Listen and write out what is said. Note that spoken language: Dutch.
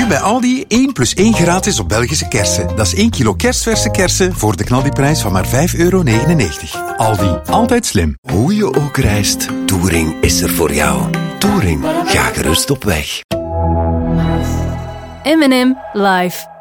bij Aldi 1 plus 1 gratis op Belgische kersen. Dat is 1 kilo kerstverse kersen voor de knaldiprijs van maar €5,99. Aldi, altijd slim. Hoe je ook reist, Touring is er voor jou. Touring, ga gerust op weg. M&M live.